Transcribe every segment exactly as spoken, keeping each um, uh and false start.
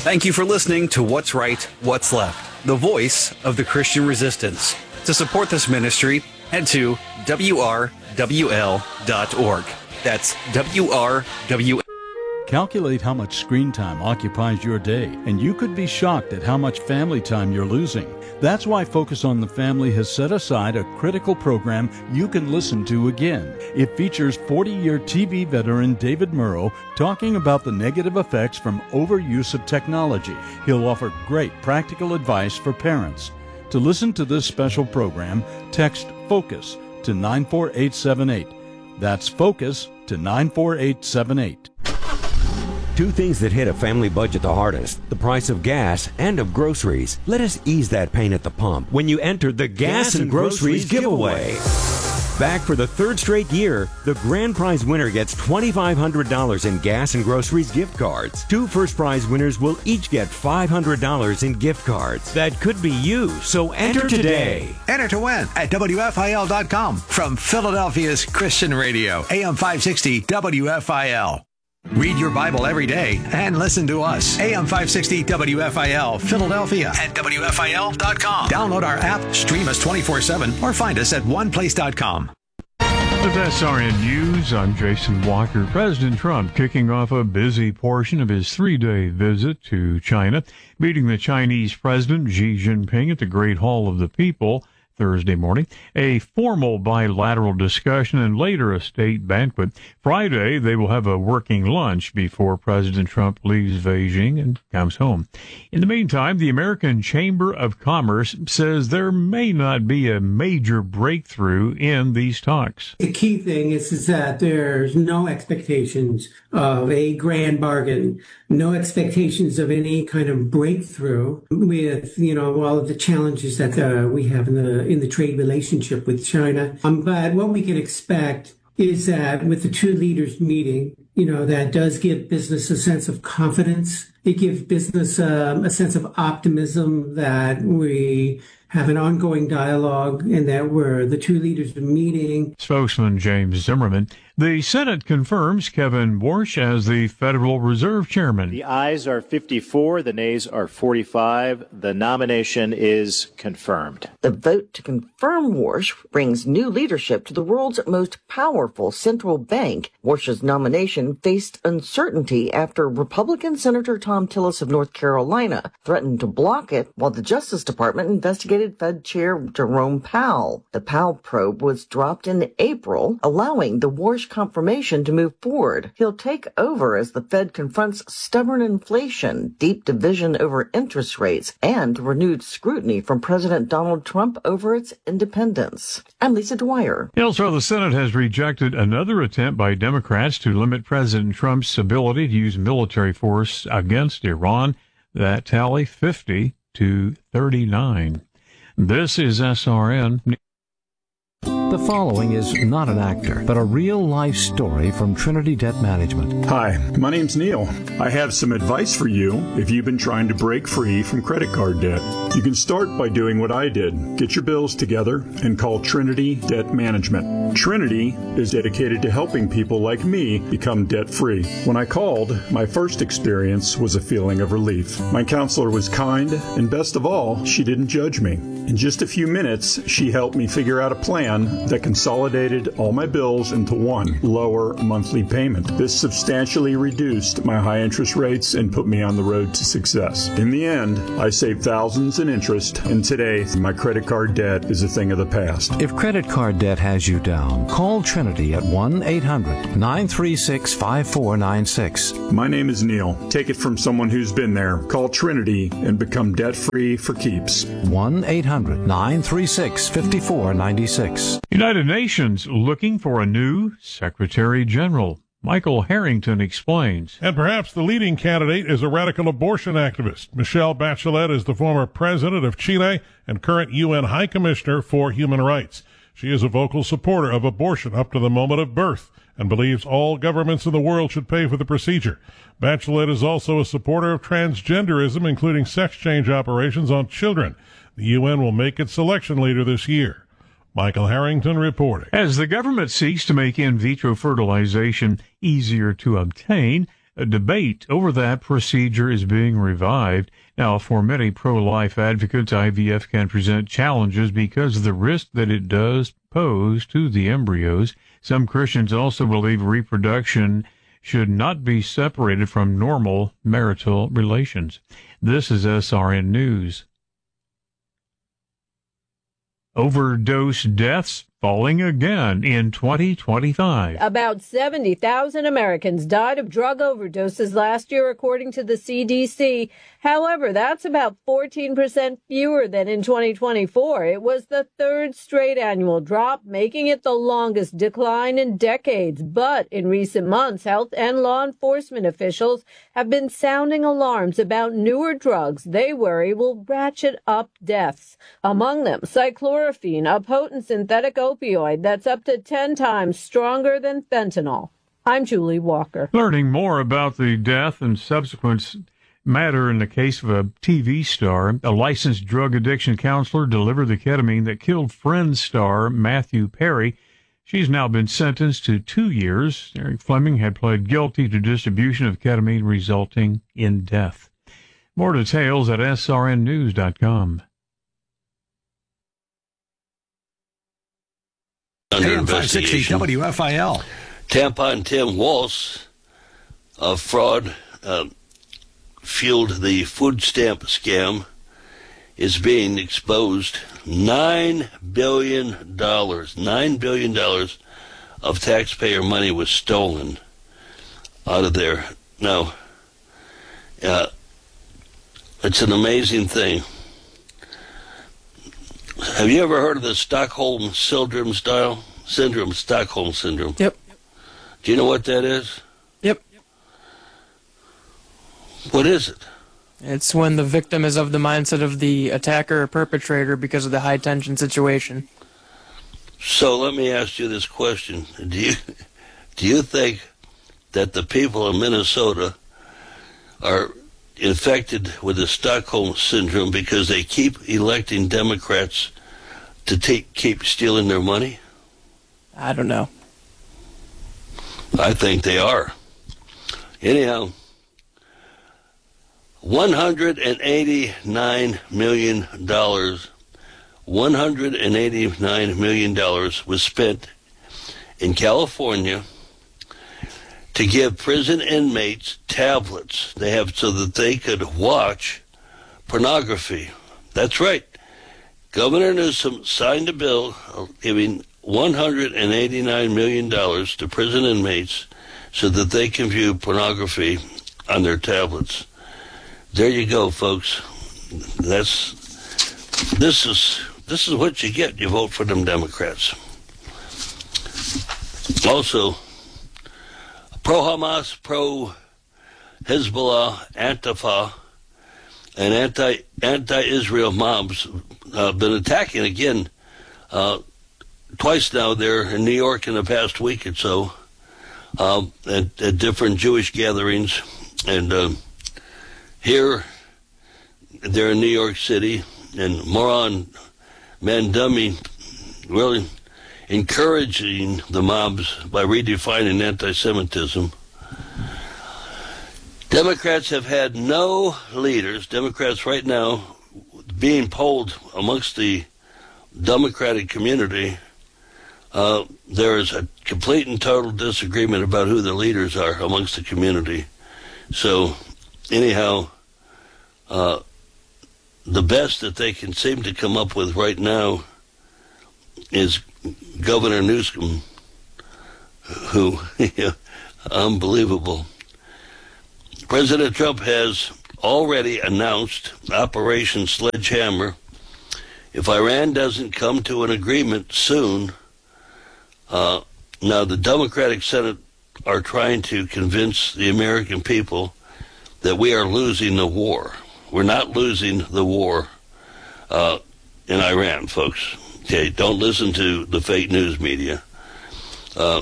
Thank you for listening to What's Right, What's Left, the voice of the Christian resistance. To support this ministry, head to W R W L dot org. That's W R W L. Calculate how much screen time occupies your day, and you could be shocked at how much family time you're losing. That's why Focus on the Family has set aside a critical program you can listen to again. It features forty-year T V veteran David Murrow talking about the negative effects from overuse of technology. He'll offer great practical advice for parents. To listen to this special program, text FOCUS to nine four eight seven eight. That's FOCUS to nine four eight seven eight. Two things that hit a family budget the hardest, the price of gas and of groceries. Let us ease that pain at the pump when you enter the Gas, gas and Groceries, groceries giveaway. giveaway. Back for the third straight year, the grand prize winner gets twenty-five hundred dollars in Gas and Groceries gift cards. Two first prize winners will each get five hundred dollars in gift cards. That could be you, so enter, enter today. today. Enter to win at W F I L dot com from Philadelphia's Christian Radio, A M five sixty W F I L. Read your Bible every day and listen to us. A M five sixty W F I L, Philadelphia at W F I L dot com. Download our app, stream us twenty-four seven, or find us at one place dot com. With S R N News, I'm Jason Walker. President Trump kicking off a busy portion of his three-day visit to China, meeting the Chinese President Xi Jinping at the Great Hall of the People Thursday morning, a formal bilateral discussion, and later a state banquet. Friday, they will have a working lunch before President Trump leaves Beijing and comes home. In the meantime, the American Chamber of Commerce says there may not be a major breakthrough in these talks. The key thing is, is that there's no expectations of a grand bargain, no expectations of any kind of breakthrough with, you know, all of the challenges that uh, we have in the in the trade relationship with China. Um, but what we can expect is that with the two leaders meeting, you know, that does give business a sense of confidence. It gives business um, a sense of optimism that we have an ongoing dialogue and that we're the two leaders are meeting. Spokesman James Zimmerman. The Senate confirms Kevin Warsh as the Federal Reserve Chairman. The ayes are fifty-four, the nays are forty-five. The nomination is confirmed. The vote to confirm Warsh brings new leadership to the world's most powerful central bank. Warsh's nomination faced uncertainty after Republican Senator Tom Tillis of North Carolina threatened to block it while the Justice Department investigated Fed Chair Jerome Powell. The Powell probe was dropped in April, allowing the Warsh confirmation to move forward. He'll take over as the Fed confronts stubborn inflation, deep division over interest rates, and renewed scrutiny from President Donald Trump over its independence. I'm Lisa Dwyer. Elsewhere, the Senate has rejected another attempt by Democrats to limit President Trump's ability to use military force against Iran. That tally fifty to thirty-nine. This is S R N. The following is not an actor, but a real-life story from Trinity Debt Management. Hi, my name's Neil. I have some advice for you if you've been trying to break free from credit card debt. You can start by doing what I did. Get your bills together and call Trinity Debt Management. Trinity is dedicated to helping people like me become debt-free. When I called, my first experience was a feeling of relief. My counselor was kind, and best of all, she didn't judge me. In just a few minutes, she helped me figure out a plan that consolidated all my bills into one lower monthly payment. This substantially reduced my high interest rates and put me on the road to success. In the end, I saved thousands in interest, and today my credit card debt is a thing of the past. If credit card debt has you down, call Trinity at one eight hundred nine three six five four nine six. My name is Neil. Take it from someone who's been there. Call Trinity and become debt-free for keeps. one eight hundred nine three six five four nine six. United Nations looking for a new Secretary General. Michael Harrington explains. And perhaps the leading candidate is a radical abortion activist. Michelle Bachelet is the former president of Chile and current U N High Commissioner for Human Rights. She is a vocal supporter of abortion up to the moment of birth and believes all governments in the world should pay for the procedure. Bachelet is also a supporter of transgenderism, including sex change operations on children. The U N will make its selection later this year. Michael Harrington reporting. As the government seeks to make in vitro fertilization easier to obtain, A debate over that procedure is being revived. Now, for many pro-life advocates, I V F can present challenges because of the risk that it does pose to the embryos. Some Christians also believe reproduction should not be separated from normal marital relations. This is S R N News. Overdose deaths falling again in twenty twenty-five. About seventy thousand Americans died of drug overdoses last year, according to the C D C. However, that's about fourteen percent fewer than in twenty twenty-four. It was the third straight annual drop, making it the longest decline in decades. But in recent months, health and law enforcement officials have been sounding alarms about newer drugs they worry will ratchet up deaths. Among them, cyclorphine, a potent synthetic opioid that's up to ten times stronger than fentanyl. I'm Julie Walker. Learning more about the death and subsequent matter in the case of a T V star, a licensed drug addiction counselor delivered the ketamine that killed Friends star Matthew Perry. She's now been sentenced to two years. Eric Fleming had pled guilty to distribution of ketamine resulting in death. More details at S R N news dot com. Under A M five sixty W F I L. Tampon Tim Walsh of fraud uh, fueled the food stamp scam is being exposed. Nine billion dollars, nine billion dollars of taxpayer money was stolen out of there. Now, uh, it's an amazing thing. Have you ever heard of the Stockholm Syndrome style? Syndrome, Stockholm Syndrome. Yep. Do you know what that is? Yep. What is it? It's when the victim is of the mindset of the attacker or perpetrator because of the high-tension situation. So let me ask you this question. Do you, do you think that the people of Minnesota are infected with the Stockholm Syndrome because they keep electing Democrats to take, keep stealing their money? I don't know. I think they are. Anyhow, one hundred eighty-nine million dollars, one hundred eighty-nine million dollars was spent in California to give prison inmates tablets they have so that they could watch pornography. That's right. Governor Newsom signed a bill giving one hundred eighty-nine million dollars to prison inmates so that they can view pornography on their tablets. There you go, folks. That's this is this is what you get. You vote for them Democrats. Also, pro-Hamas, pro-Hezbollah, Antifa, and anti anti-Israel mobs have uh, been attacking again. Uh, twice now there in New York in the past week or so, uh, at, at different Jewish gatherings, and uh, here they're in New York City, and Moran Mandami really encouraging the mobs by redefining anti-Semitism. Democrats have had no leaders. Democrats right now being polled amongst the Democratic community. Uh, there is a complete and total disagreement about who the leaders are amongst the community. So, anyhow, uh, the best that they can seem to come up with right now is Governor Newsom, who, yeah, unbelievable. President Trump has already announced Operation Sledgehammer. If Iran doesn't come to an agreement soon, uh, now the Democratic Senate are trying to convince the American people that we are losing the war. We're not losing the war uh, in Iran, folks. Okay, don't listen to the fake news media. Uh,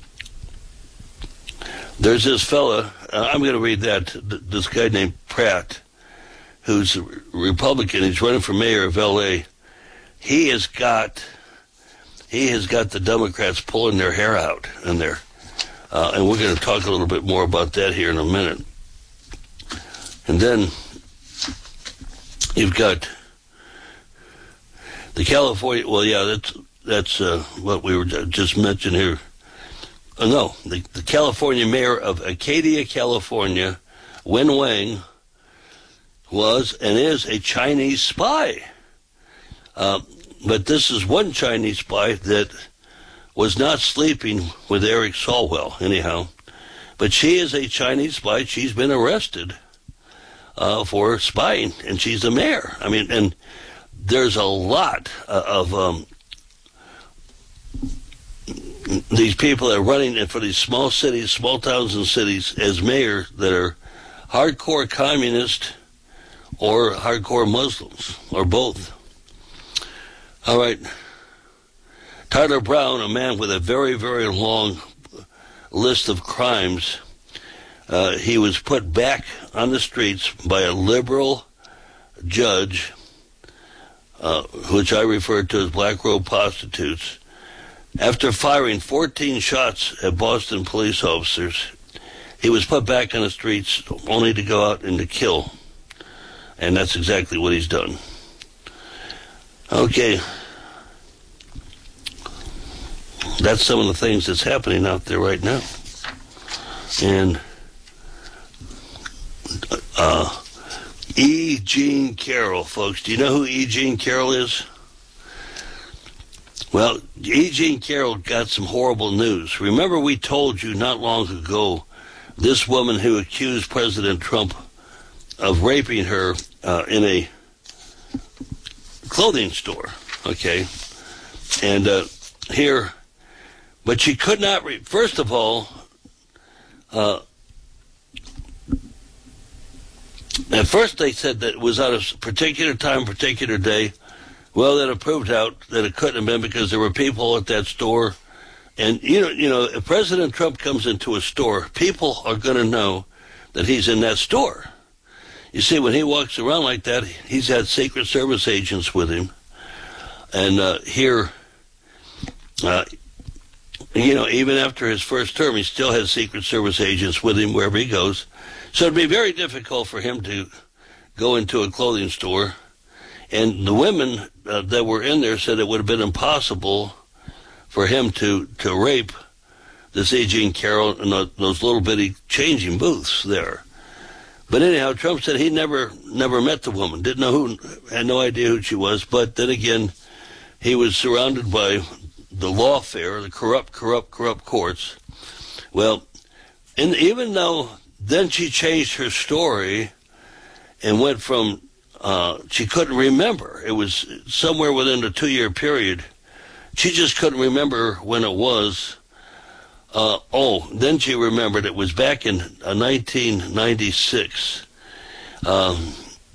there's this fella, uh, I'm going to read that, th- this guy named Pratt, who's a Republican. He's running for mayor of L A. He has got, he has got the Democrats pulling their hair out in there. Uh, and we're going to talk a little bit more about that here in a minute. And then you've got the California, well, yeah, that's that's uh, what we were just mentioned here. Uh, no, the, the California mayor of Acadia, California, Wen Wang, was and is a Chinese spy. Uh, but this is one Chinese spy that was not sleeping with Eric Swalwell, anyhow. But she is a Chinese spy. She's been arrested uh, for spying, and she's the mayor. I mean, and there's a lot uh, of um, these people that are running for these small cities, small towns and cities as mayor that are hardcore communist or hardcore Muslims, or both. All right. Tyler Brown, a man with a very, very long list of crimes, uh, he was put back on the streets by a liberal judge, uh, which I refer to as black robe prostitutes, after firing fourteen shots at Boston police officers. He was put back on the streets only to go out and to kill. And that's exactly what he's done. Okay. That's some of the things that's happening out there right now. And uh, E. Jean Carroll, folks. Do you know who E. Jean Carroll is? Well, E. Jean Carroll got some horrible news. Remember we told you not long ago this woman who accused President Trump of raping her uh, in a clothing store, okay? And uh, here, but she could not, re- first of all, uh, at first they said that it was at a particular time, particular day. Well, then it proved out that it couldn't have been because there were people at that store. And, you know, you know, if President Trump comes into a store, people are going to know that he's in that store. You see, when he walks around like that, he's had Secret Service agents with him. And uh, here, uh, you know, even after his first term, he still has Secret Service agents with him wherever he goes. So it'd be very difficult for him to go into a clothing store. And the women uh, that were in there said it would have been impossible for him to, to rape this E. Jean Carroll in the, those little bitty changing booths there. But anyhow, Trump said he never never met the woman, didn't know who, had no idea who she was. But then again, he was surrounded by the lawfare, the corrupt, corrupt, corrupt courts. Well, and even though then she changed her story and went from, uh, she couldn't remember. It was somewhere within a two-year period. She just couldn't remember when it was. Uh, oh, then she remembered it was back in uh, nineteen ninety-six. Um,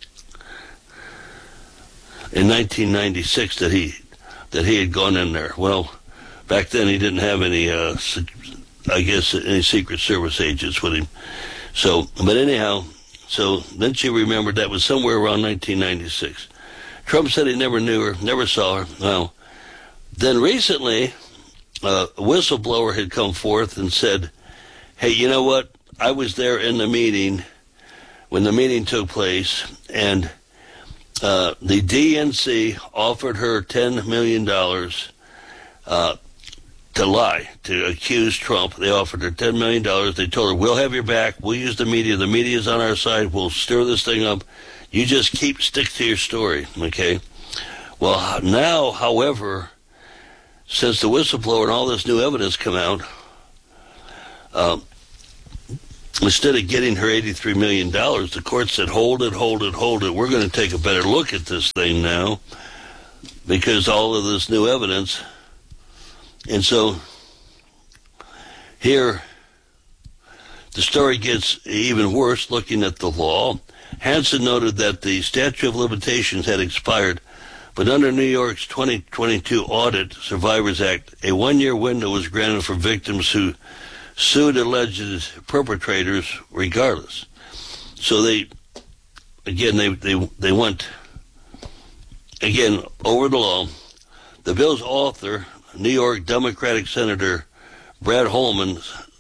in nineteen ninety-six that he that he had gone in there. Well, back then he didn't have any, uh, I guess, any Secret Service agents with him. So, but anyhow, so then she remembered that was somewhere around nineteen ninety-six. Trump said he never knew her, never saw her. Well, then recently, Uh, a whistleblower had come forth and said, hey, you know what? I was there in the meeting when the meeting took place, and uh, the D N C offered her ten million dollars uh, to lie, to accuse Trump. They offered her ten million dollars. They told her, we'll have your back. We'll use the media. The media's on our side. We'll stir this thing up. You just keep, stick to your story, okay? Well, now, however, since the whistleblower and all this new evidence come out, uh, instead of getting her eighty-three million dollars, the court said, hold it, hold it, hold it. We're going to take a better look at this thing now because all of this new evidence. And so here, the story gets even worse looking at the law. Hansen noted that the statute of limitations had expired, but under New York's twenty twenty-two Audit Survivors Act, a one-year window was granted for victims who sued alleged perpetrators regardless. So they, again, they, they, they went, again, over the law. The bill's author, New York Democratic Senator Brad Holman,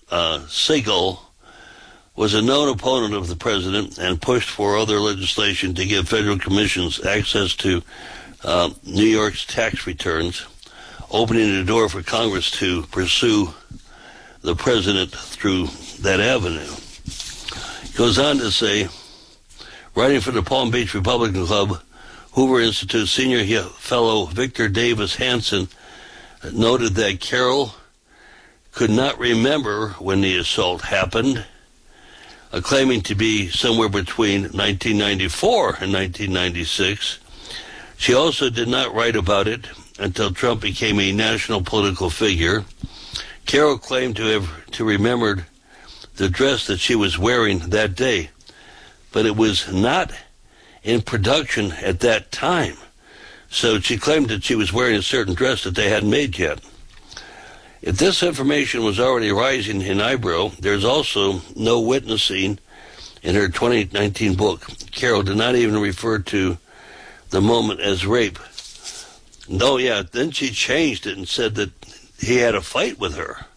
uh, Segal was a known opponent of the president and pushed for other legislation to give federal commissions access to uh, New York's tax returns, opening the door for Congress to pursue the president through that avenue. He goes on to say, writing for the Palm Beach Republican Club, Hoover Institute senior fellow Victor Davis Hanson noted that Carroll could not remember when the assault happened, uh, claiming to be somewhere between nineteen ninety-four and nineteen ninety-six. She also did not write about it until Trump became a national political figure. Carroll claimed to have to remembered the dress that she was wearing that day, but it was not in production at that time. So she claimed that she was wearing a certain dress that they hadn't made yet. If this information was already rising in eyebrow, there's also no witnessing in her twenty nineteen book. Carroll did not even refer to the moment as rape. No, yeah, then she changed it and said that he had a fight with her.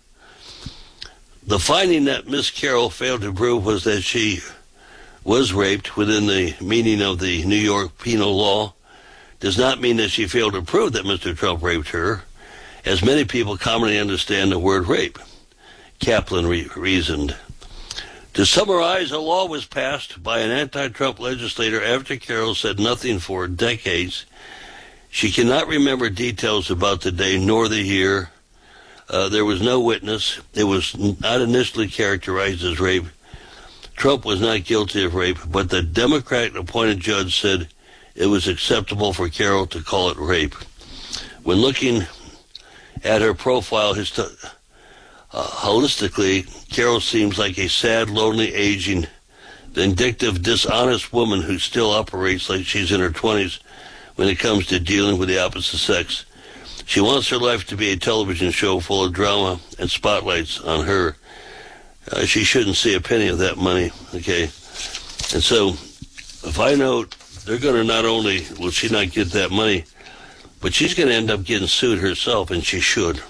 The finding that Miss Carroll failed to prove was that she was raped within the meaning of the New York penal law does not mean that she failed to prove that Mister Trump raped her, as many people commonly understand the word rape, Kaplan re- reasoned. To summarize, a law was passed by an anti-Trump legislator after Carroll said nothing for decades. She cannot remember details about the day nor the year. Uh, there was no witness. It was not initially characterized as rape. Trump was not guilty of rape, but the Democrat-appointed judge said it was acceptable for Carroll to call it rape. When looking at her profile hist- uh, holistically, Carroll seems like a sad, lonely, aging, vindictive, dishonest woman who still operates like she's in her twenties when it comes to dealing with the opposite sex. She wants her life to be a television show full of drama and spotlights on her. Uh, she shouldn't see a penny of that money, okay? And so, if I know they're going to not only will she not get that money, but she's going to end up getting sued herself, and she should.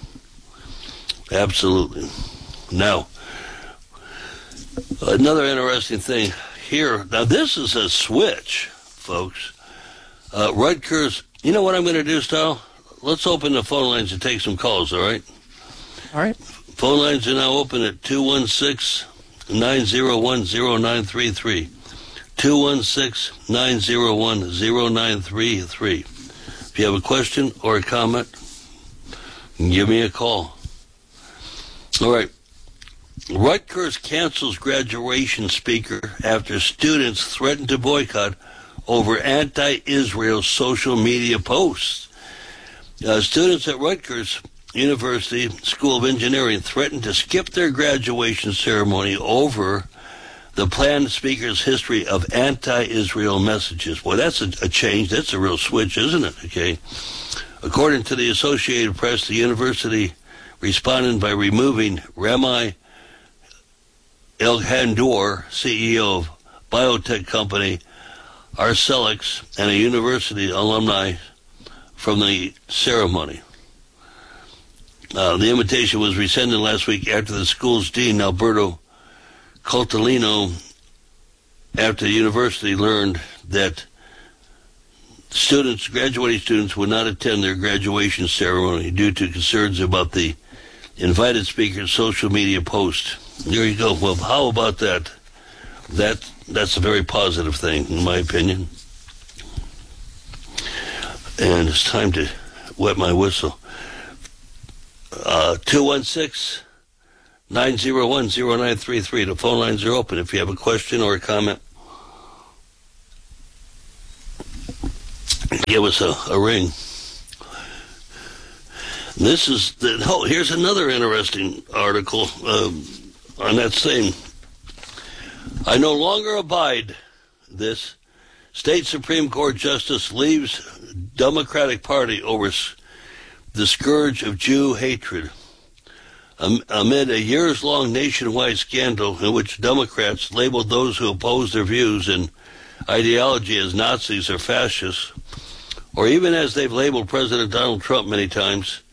Absolutely. Now, another interesting thing here. Now, this is a switch, folks. Uh, Rutgers, you know what I'm going to do, Stal? Let's open the phone lines and take some calls, all right? All right. Phone lines are now open at two one six, nine zero one, zero nine three three. two one six, nine zero one, zero nine three three. If you have a question or a comment, give me a call. All right. Rutgers cancels graduation speaker after students threaten to boycott over anti-Israel social media posts. Uh, students at Rutgers University School of Engineering threatened to skip their graduation ceremony over the planned speaker's history of anti-Israel messages. Well, that's a, a change. That's a real switch, isn't it? Okay. According to the Associated Press, the university responded by removing Rami Elhandour, C E O of biotech company Arcellx, and a university alumni from the ceremony. Uh, the invitation was rescinded last week after the school's dean, Alberto Coltellino, after the university learned that students, graduating students, would not attend their graduation ceremony due to concerns about the invited speaker's social media post. There you go. Well, how about that? That that's a very positive thing, in my opinion. And it's time to wet my whistle. Uh, two one six, nine zero one, zero nine three three. The phone lines are open. If you have a question or a comment, give us a, a ring. This is the, oh, here's another interesting article um, on that same. I no longer abide this. State Supreme Court Justice leaves Democratic Party over the scourge of Jew hatred. Um, amid a years-long nationwide scandal in which Democrats labeled those who oppose their views and ideology as Nazis or fascists, or even as they've labeled President Donald Trump many times,